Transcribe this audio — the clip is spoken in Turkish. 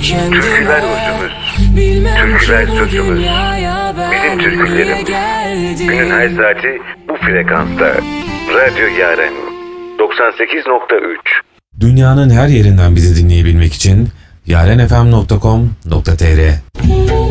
Türküler özümüz, türküler sözümüz, bizim türkülerimiz. Günün her saati bu frekansta. Radyo Yaren 98.3. Dünyanın her yerinden bizi dinleyebilmek için yarenfm.com.tr